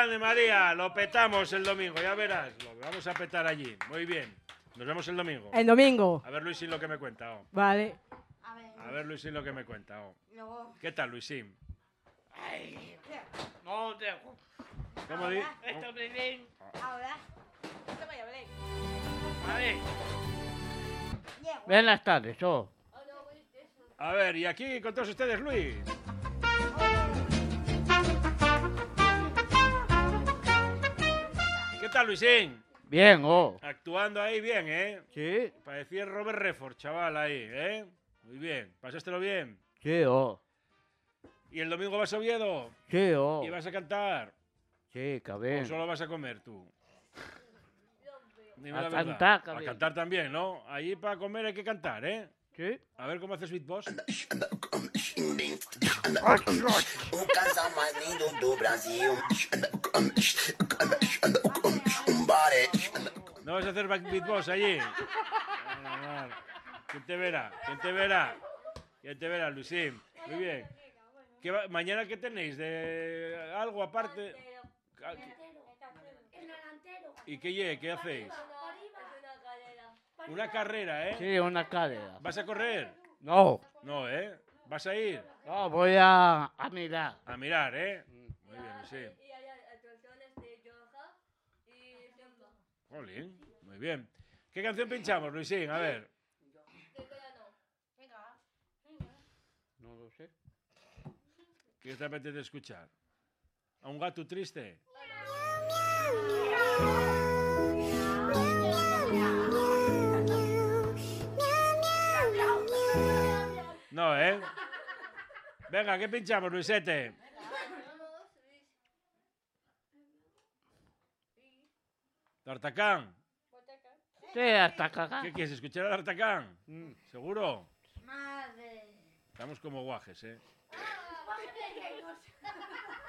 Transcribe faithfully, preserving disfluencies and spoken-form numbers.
grande, María. Lo petamos el domingo, ya verás. Lo vamos a petar allí. Muy bien. Nos vemos el domingo. El domingo. A ver, Luisín, lo que me cuenta. Oh. Vale. A ver. A ver, Luisín, lo que me cuenta. Oh. Luego. ¿Qué tal, Luisín? Ay, no dejo. ¿Cómo di? Esto me ven. Ahora. A ver, Llego. buenas tardes, oh. A ver, y aquí con todos ustedes, Luis. ¿Qué tal, Luisín? Bien, oh. Actuando ahí bien, ¿eh? Sí, Parecía Robert Redford, chaval, ahí, ¿eh? Muy bien. ¿Pasástelo bien? sí, oh. ¿Y el domingo vas a Oviedo? Sí, oh. ¿Y vas a cantar? Sí, ¿O cabrón. solo vas a comer tú? Dime A la verdad. cantar, A cabrón. cantar también, ¿no? Allí para comer hay que cantar, ¿eh? Sí. A ver cómo haces Sweet Boss. O casal mais lindo do Brasil. Um bare. ¿No vas a hacer Beat Boss allí? Bueno, bueno. ¿Quién te verá? ¿Quién te verá? ¿Quién te verá, Luisín? Muy bien. ¿Qué va- ¿Mañana qué tenéis? ¿De algo aparte? ¿Y qué, lle- qué hacéis? Una carrera, ¿eh? Sí, una cadera. ¿Vas a correr? No, No, ¿eh? ¿Vas a ir? no, voy a, a mirar. A mirar, ¿eh? Muy bien, Luisín. Y hay actuaciones de Yoja y Simba. Jolín, muy bien. ¿Qué canción pinchamos, Luisín? A ver. De coreano. No lo sé. ¿Qué te apetece escuchar? ¿A un gato triste? No, ¿eh? Venga, ¿qué pinchamos, Luisete? ¿D'Artacán? Sí, hasta cagar. ¿Qué quieres, escuchar a D'Artacán? Mm. ¿Seguro? Madre. Estamos como guajes, ¿eh?